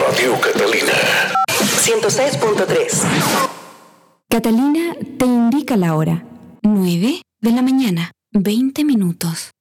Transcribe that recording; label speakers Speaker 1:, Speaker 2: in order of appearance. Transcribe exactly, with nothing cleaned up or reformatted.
Speaker 1: Radio Catalina ciento seis punto tres.
Speaker 2: Catalina te indica la hora. nueve de la mañana, veinte minutos.